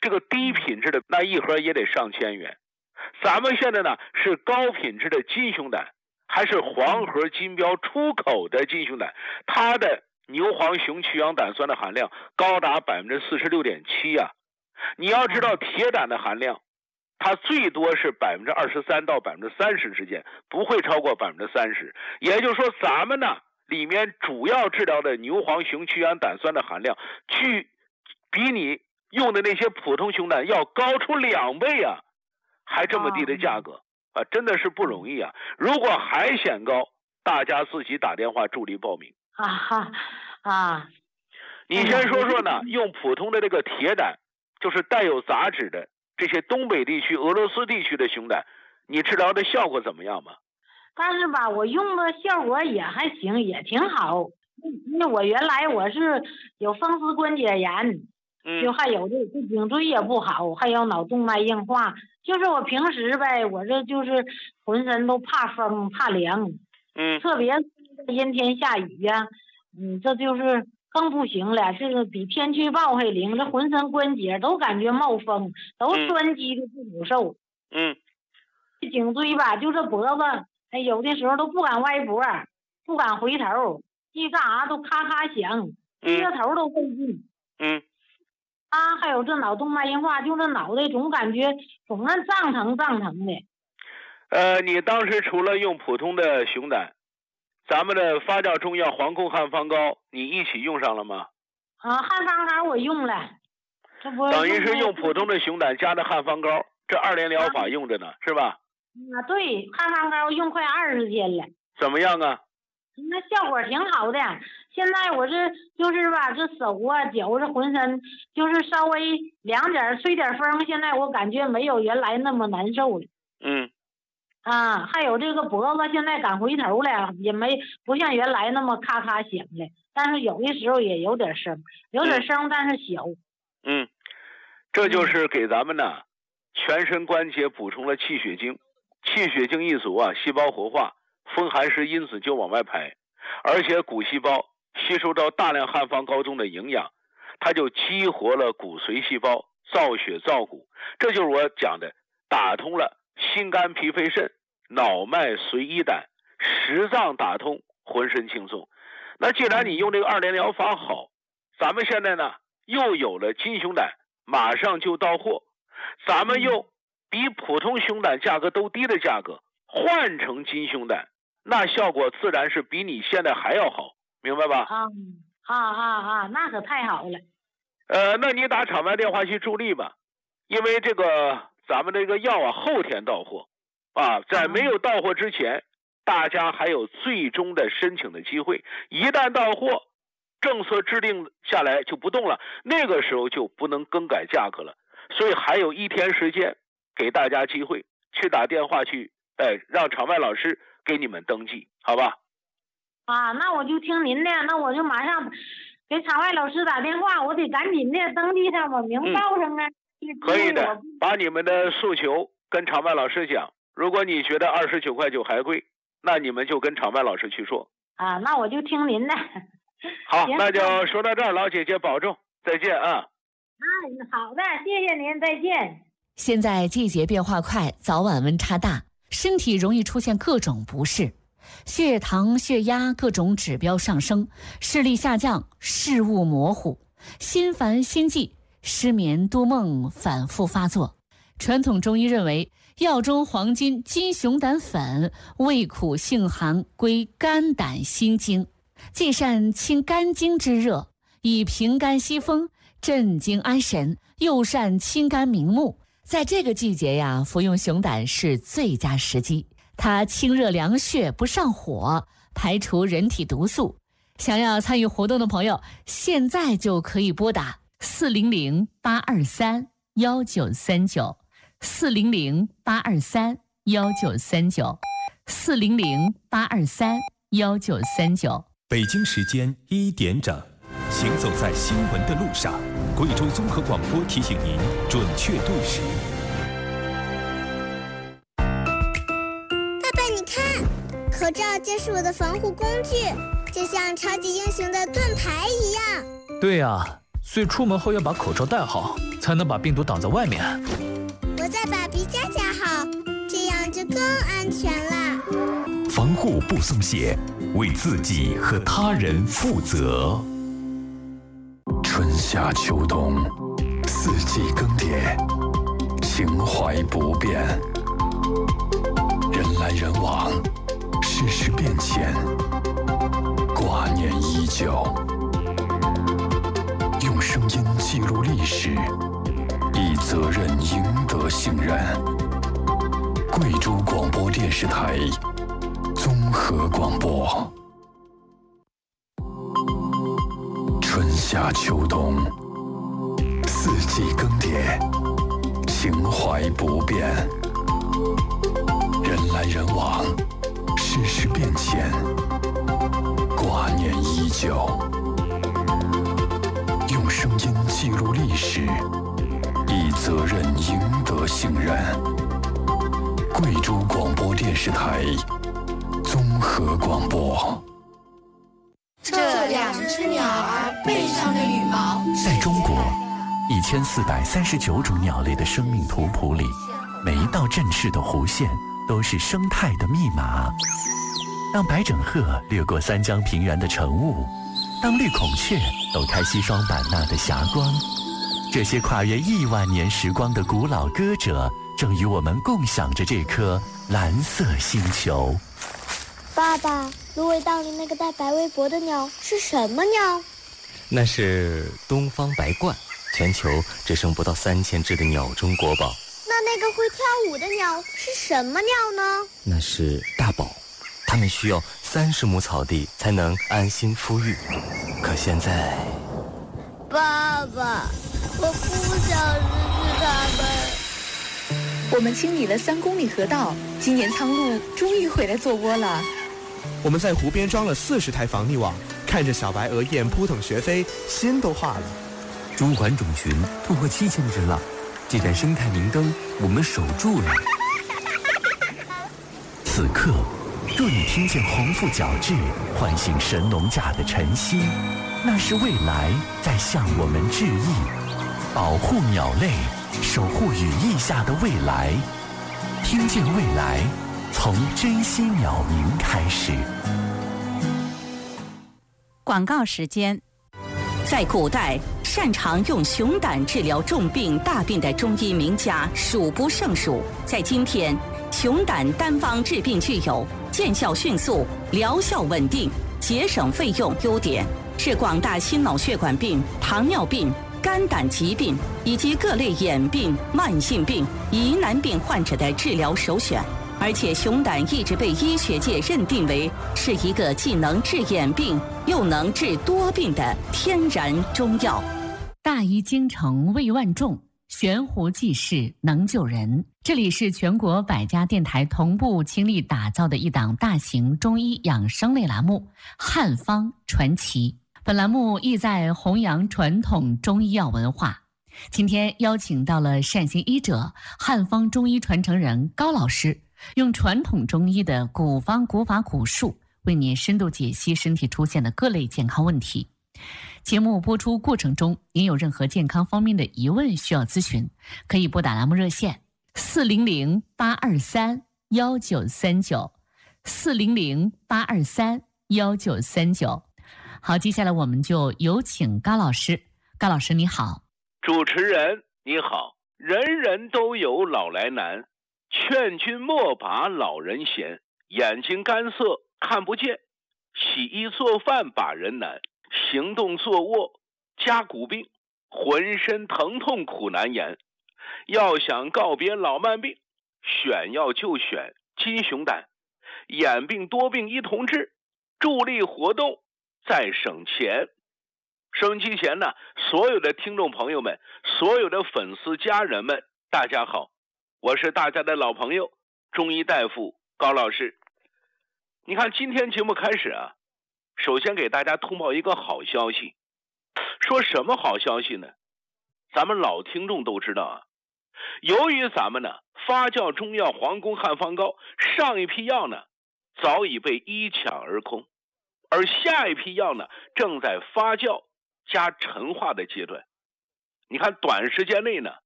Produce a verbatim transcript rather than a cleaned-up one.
这个低品质的那一盒也得上千元。咱们现在呢是高品质的金熊胆，还是黄河金标出口的金熊胆，它的牛黄雄去氧胆酸的含量高达 百分之四十六点七 啊。你要知道铁胆的含量，它最多是 百分之二十三 到 百分之三十 之间，不会超过 百分之三十。 也就是说咱们呢里面主要治疗的牛黄雄去氧胆酸的含量去比你用的那些普通熊胆要高出两倍啊，还这么低的价格啊，真的是不容易啊。如果还嫌高，大家自己打电话助力报名啊哈啊。 你先说说呢，用普通的这个铁胆，就是带有杂质的这些东北地区、俄罗斯地区的熊胆，你治疗的效果怎么样嘛？ 但是吧，我用的效果也还行，也挺好。因为我原来我是有风湿关节炎， 嗯， 就还有这这颈椎也不好，还有脑动脉硬化。就是我平时呗，我这就是浑身都怕风怕凉， 嗯， 特别阴天下雨呀、啊，嗯，这就是更不行了。这个比天气预报还灵，这浑身关节都感觉冒风，都酸肌的不好受。 嗯， 颈椎吧，就这脖子。哎，有的时候都不敢歪脖，不敢回头，一干啥都咔咔响，低着头都费劲。 嗯， 啊，还有这脑动脉硬化，就这脑袋总感觉总是胀疼胀疼的。 呃，你当时除了用普通的熊胆，咱们的发酵中药黄控汉方膏，你一起用上了吗？ 啊，汉方膏我用了，这不等于是用普通的熊胆加的汉方膏，这二联疗法用着呢，啊、是吧？ 啊，对，汉方膏用快二十天了。 怎么样啊？ 那效果挺好的。现在我这就是吧，这手啊脚这浑身就是稍微凉点吹点风，现在我感觉没有原来那么难受了。 嗯。 啊，还有这个脖子现在敢回头了，也没不像原来那么咔咔响了，但是有的时候也有点声，有点声，但是小。 嗯，这就是给咱们呢全身关节补充了气血精。气血精一足啊，细胞活化，风寒湿因子就往外排，而且骨细胞吸收到大量汉方膏中的营养，它就激活了骨髓细胞，造血造骨。这就是我讲的，打通了心肝脾肺肾、脑脉髓胰胆，十脏打通，浑身轻松。那既然你用这个二联疗法好，咱们现在呢又有了金熊胆，马上就到货，咱们又比普通熊胆价格都低的价格换成金熊胆，那效果自然是比你现在还要好，明白吧？ 啊啊啊啊，那可太好了。 呃，那你打场外电话去助力吧，因为这个咱们这个药啊后天到货啊，在没有到货之前，大家还有最终的申请的机会。一旦到货，政策制定下来就不动了，那个时候就不能更改价格了。所以还有一天时间。给大家机会去打电话去，哎，让场外老师给你们登记，好吧？ 啊，那我就听您的，那我就马上给场外老师打电话，我得赶紧的登记上，我名报上啊。 嗯、可以的，把你们的诉求跟场外老师讲。如果你觉得二十九块九还贵，那你们就跟场外老师去说。 啊，那我就听您的。 好，那就说到这儿，老姐姐保重，再见啊。 啊，好的，谢谢您，再见。 现在季节变化快，早晚温差大，身体容易出现各种不适，血糖、血压各种指标上升，视力下降，视物模糊，心烦心悸，失眠多梦反复发作。传统中医认为，药中黄金金熊胆粉味苦性寒，归肝胆心经，既善清肝经之热，以平肝息风，镇惊安神，又善清肝明目。在这个季节呀，服用熊胆是最佳时机。它清热凉血，不上火，排除人体毒素。想要参与活动的朋友，现在就可以拨打四零零八二三幺九三九，四零零八二三幺九三九，四零零八二三幺九三九。 北京时间一点整，行走在新闻的路上。贵州综合广播提醒您准确对时。 爸爸，你看，口罩就是我的防护工具，就像超级英雄的盾牌一样。 对啊， 所以出门后要把口罩戴好，才能把病毒挡在外面。 我再把皮夹夹好，这样就更安全了。 防护不松懈，为自己和他人负责。春夏秋冬，四季更迭，情怀不变。人来人往，世事变迁，挂念依旧。用声音记录历史，以责任赢得信任。贵州广播电视台综合广播。春夏秋冬，四季更迭，情怀不变。人来人往，世事变迁，挂念依旧。用声音记录历史，以责任赢得信任。贵州广播电视台综合广播。 这两只鸟儿背上的羽毛， 在中国一千四百三十九种鸟类的生命图谱里，每一道振翅的弧线都是生态的密码。当白枕鹤掠过三江平原的晨雾，当绿孔雀抖开西双版纳的霞光，这些跨越亿万年时光的古老歌者，正与我们共享着这颗蓝色星球。 爸爸，芦苇荡里那个带白围脖的鸟是什么鸟？ 那是东方白鹳，全球只剩不到三千只的鸟中国宝。 那那个会跳舞的鸟是什么鸟呢？ 那是大宝，它们需要三十亩草地才能安心孵育。可现在， 爸爸，我不想失去它们。 我们清理了三公里河道，今年苍鹭终于回来做窝了。 我们在湖边装了四十台防溺网，看着小白鹅雁扑腾学飞，心都化了。 中环种群突破七千只了，这盏生态明灯我们守住了。 此刻，若你听见鸿鹄角徵唤醒神农架的晨曦，那是未来在向我们致意。保护鸟类，守护羽翼下的未来。听见未来，从珍惜鸟鸣开始。 广告时间。在古代，擅长用熊胆治疗重病大病的中医名家数不胜数。在今天，熊胆单方治病具有见效迅速、疗效稳定、节省费用优点，是广大心脑血管病、糖尿病、肝胆疾病以及各类眼病、慢性病、疑难病患者的治疗首选。而且熊胆一直被医学界认定为是一个既能治眼病又能治多病的天然中药。 大医精诚，为万众，悬壶济世，能救人。这里是全国百家电台同步倾力打造的一档大型中医养生类栏目《汉方传奇》。本栏目意在弘扬传统中医药文化。今天邀请到了善心医者、汉方中医传承人高老师，用传统中医的古方古法古术，为您深度解析身体出现的各类健康问题。节目播出过程中，您有任何健康方面的疑问需要咨询，可以拨打栏目热线四零零八二三幺九三九四零零八二三幺九三九。好，接下来我们就有请高老师。高老师你好。 主持人你好。人人都有老来难，劝君莫把老人嫌。眼睛干涩看不见，洗衣做饭把人难，行动坐卧加骨病，浑身疼痛苦难言。要想告别老慢病，选药就选金熊胆，眼病多病一同治，助力活动再省钱。收音机前呢，所有的听众朋友们，所有的粉丝家人们，大家好，我是大家的老朋友中医大夫高老师。你看今天节目开始啊，首先给大家通报一个好消息。说什么好消息呢？咱们老听众都知道啊，由于咱们呢发酵中药皇宫汉方膏上一批药呢早已被一抢而空，而下一批药呢正在发酵加陈化的阶段。你看短时间内呢，